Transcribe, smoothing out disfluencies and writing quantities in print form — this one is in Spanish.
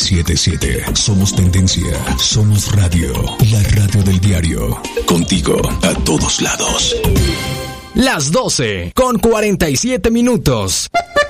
97.7. Somos tendencia. Somos radio. La radio del diario. Contigo a todos lados. Las 12 con 47 minutos.